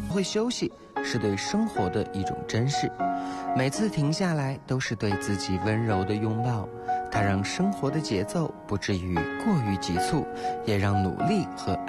会休息是对生活的一种珍视，每次停下来都是对自己温柔的拥抱。它让生活的节奏不至于过于急促，也让努力和